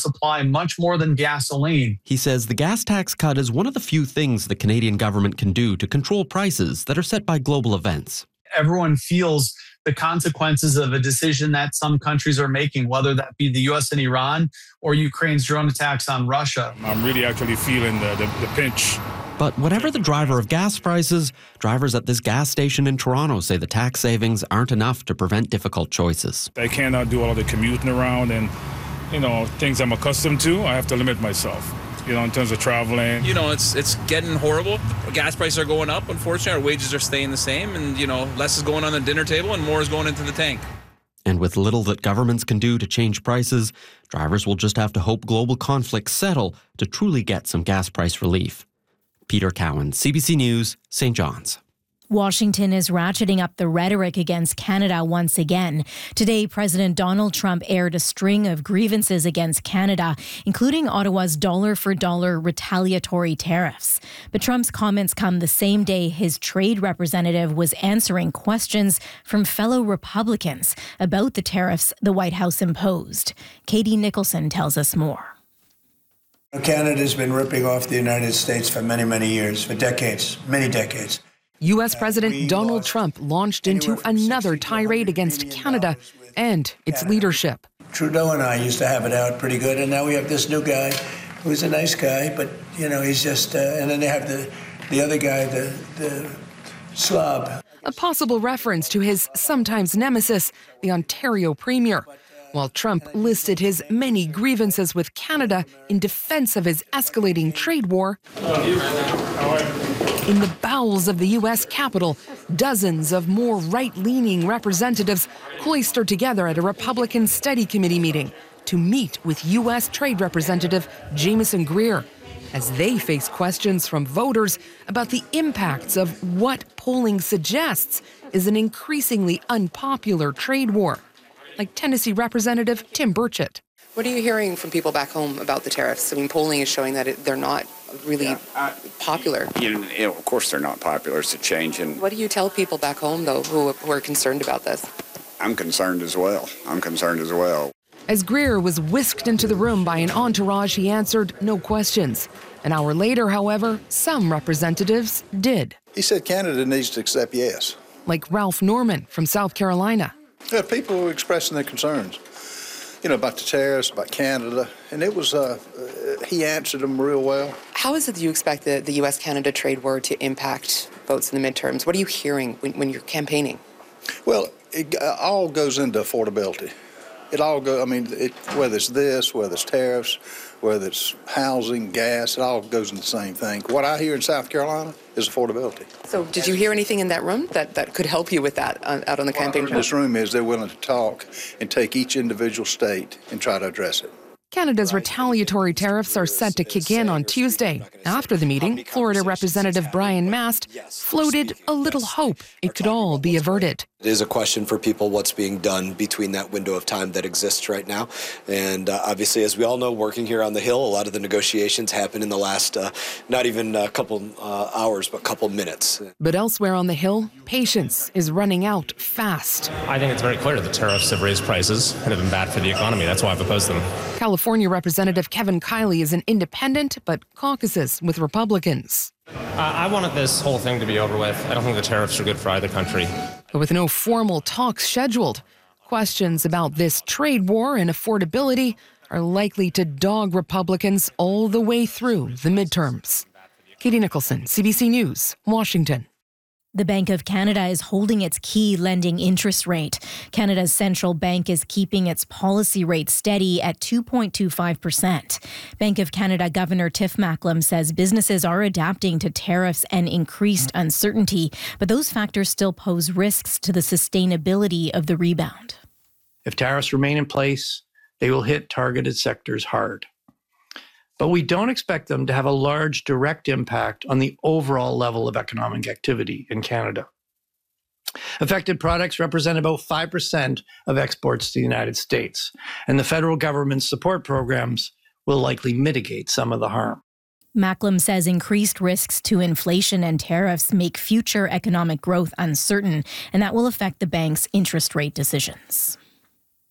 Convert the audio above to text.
supply much more than gasoline. He says the gas tax cut is one of the few things the Canadian government can do to control prices that are set by global events. Everyone feels the consequences of a decision that some countries are making, whether that be the U.S. and Iran or Ukraine's drone attacks on Russia. I'm really actually feeling the pinch. But whatever the driver of gas prices, drivers at this gas station in Toronto say the tax savings aren't enough to prevent difficult choices. I cannot do all the commuting around and, things I'm accustomed to. I have to limit myself, in terms of traveling. It's getting horrible. Gas prices are going up, unfortunately. Our wages are staying the same. And, less is going on the dinner table and more is going into the tank. And with little that governments can do to change prices, drivers will just have to hope global conflicts settle to truly get some gas price relief. Peter Cowan, CBC News, St. John's. Washington is ratcheting up the rhetoric against Canada once again. Today, President Donald Trump aired a string of grievances against Canada, including Ottawa's dollar-for-dollar retaliatory tariffs. But Trump's comments come the same day his trade representative was answering questions from fellow Republicans about the tariffs the White House imposed. Katie Nicholson tells us more. Canada's been ripping off the United States for many, many years, for decades, many decades. U.S. President Donald Trump launched into another tirade against Canada and its leadership. Trudeau and I used to have it out pretty good, and now we have this new guy who's a nice guy, but, he's just, and then they have the other guy, the slob. A possible reference to his sometimes nemesis, the Ontario Premier, while Trump listed his many grievances with Canada in defense of his escalating trade war. In the bowels of the U.S. Capitol, dozens of more right-leaning representatives cloistered together at a Republican Study Committee meeting to meet with U.S. Trade Representative Jamieson Greer as they face questions from voters about the impacts of what polling suggests is an increasingly unpopular trade war, like Tennessee Representative Tim Burchett. What are you hearing from people back home about the tariffs? I mean, polling is showing that they're not really popular. Of course they're not popular. It's a change. And what do you tell people back home, though, who are concerned about this? I'm concerned as well. As Greer was whisked into the room by an entourage, he answered no questions. An hour later, however, some representatives did. He said Canada needs to accept yes. Like Ralph Norman from South Carolina. Yeah, people were expressing their concerns, about the tariffs, about Canada, and it was, he answered them real well. How is it that you expect the U.S.-Canada trade war to impact votes in the midterms? What are you hearing when you're campaigning? Well, it all goes into affordability. It all goes, whether it's this, whether it's tariffs, whether it's housing, gas, it all goes into the same thing. What I hear in South Carolina is affordability. So did you hear anything in that room that could help you with that out on the campaign trail? This room is they're willing to talk and take each individual state and try to address it. Canada's retaliatory tariffs are set to kick in on Tuesday. After the meeting, Florida Representative Brian Mast floated a little hope it could all be averted. It is a question for people what's being done between that window of time that exists right now. And obviously, as we all know, working here on the Hill, a lot of the negotiations happen in the last not even a couple hours, but couple minutes. But elsewhere on the Hill, patience is running out fast. I think it's very clear the tariffs have raised prices and have been bad for the economy. That's why I've opposed them. California Representative Kevin Kiley is an independent, but caucuses with Republicans. I wanted this whole thing to be over with. I don't think the tariffs are good for either country. But with no formal talks scheduled, questions about this trade war and affordability are likely to dog Republicans all the way through the midterms. Katie Nicholson, CBC News, Washington. The Bank of Canada is holding its key lending interest rate. Canada's central bank is keeping its policy rate steady at 2.25%. Bank of Canada Governor Tiff Macklem says businesses are adapting to tariffs and increased uncertainty, but those factors still pose risks to the sustainability of the rebound. If tariffs remain in place, they will hit targeted sectors hard. But we don't expect them to have a large direct impact on the overall level of economic activity in Canada. Affected products represent about 5% of exports to the United States, and the federal government's support programs will likely mitigate some of the harm. Macklem says increased risks to inflation and tariffs make future economic growth uncertain, and that will affect the bank's interest rate decisions.